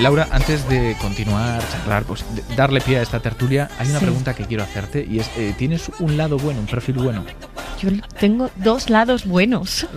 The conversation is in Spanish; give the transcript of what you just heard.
Laura, antes de continuar, charlar, pues darle pie a esta tertulia, hay una pregunta que quiero hacerte y es, ¿tienes un lado bueno, un perfil bueno? Yo tengo dos lados buenos.